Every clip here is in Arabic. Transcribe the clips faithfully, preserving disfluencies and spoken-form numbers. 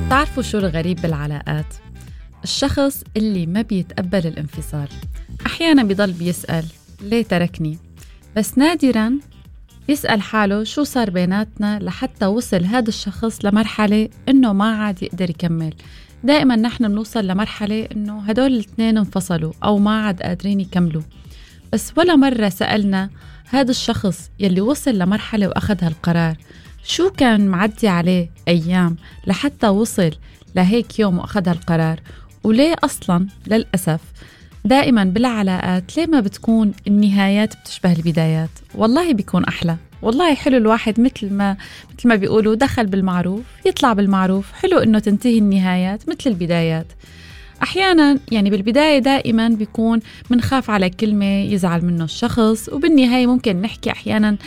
تعرفوا شو الغريب بالعلاقات؟ الشخص اللي ما بيتقبل الانفصال أحيانا بيضل بيسأل ليه تركني، بس نادرا يسأل حاله شو صار بيناتنا لحتى وصل هذا الشخص لمرحلة إنه ما عاد يقدر يكمل. دائما نحن بنوصل لمرحلة إنه هدول الاثنين انفصلوا أو ما عاد قادرين يكملوا، بس ولا مرة سألنا هذا الشخص يلي وصل لمرحلة وأخذ هالقرار شو كان معدي عليه أيام لحتى وصل لهيك يوم وأخذ هالقرار، وليه أصلاً للأسف دائماً بالعلاقات ليه ما بتكون النهايات بتشبه البدايات؟ والله بيكون أحلى، والله حلو الواحد مثل ما مثل ما بيقولوا دخل بالمعروف يطلع بالمعروف، حلو إنه تنتهي النهايات مثل البدايات. أحياناً يعني بالبداية دائماً بيكون منخاف على كلمة يزعل منه الشخص، وبالنهاية ممكن نحكي أحياناً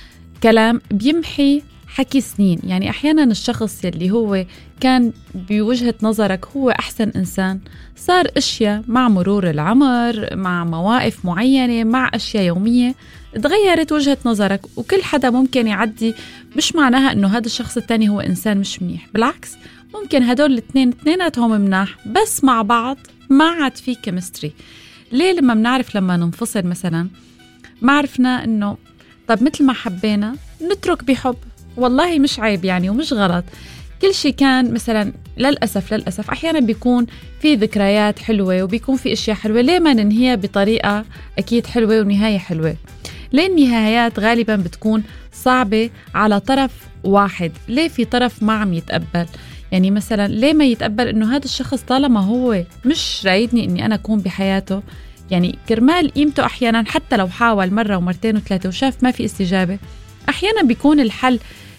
كلام بيمحي حكي سنين. يعني أحياناً الشخص يلي هو كان بوجهة نظرك هو أحسن إنسان صار أشياء مع مرور العمر، مع مواقف معينة، مع أشياء يومية تغيرت وجهة نظرك، وكل حدا ممكن يعدي. مش معناها إنه هذا الشخص التاني هو إنسان مش منيح، بالعكس ممكن هدول الاثنين اثنيناتهم مناح بس مع بعض ما عاد في كيمستري. ليه لما بنعرف لما ننفصل مثلا ما عرفنا إنه طب مثل ما حبينا نترك بحب، والله مش عيب يعني ومش غلط. كل شيء كان مثلا للأسف للأسف أحيانا بيكون في ذكريات حلوة وبيكون في أشياء حلوة، ليه ما ننهيها بطريقة أكيد حلوة ونهاية حلوة؟ ليه النهايات غالبا بتكون صعبة على طرف واحد؟ ليه في طرف ما عم يتقبل؟ يعني مثلا ليه ما يتقبل إنه هذا الشخص طالما هو مش رايدني إني أنا أكون بحياته، يعني كرمال قيمته أحيانا حتى لو حاول مرة ومرتين وثلاثة وشاف ما في استجابة، أحيانا بيكون الحل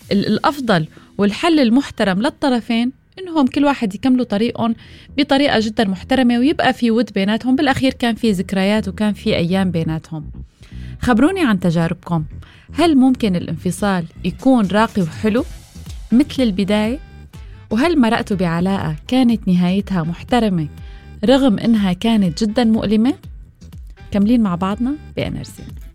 الأفضل والحل المحترم للطرفين إنهم كل واحد يكملوا طريقهم بطريقة جدا محترمة ويبقى في ود بيناتهم. بالأخير كان في ذكريات وكان في أيام بيناتهم. خبروني عن تجاربكم، هل ممكن الانفصال يكون راقي وحلو مثل البداية؟ وهل مرقتوا بعلاقة كانت نهايتها محترمة رغم إنها كانت جدا مؤلمة؟ كملين مع بعضنا بإنرزين.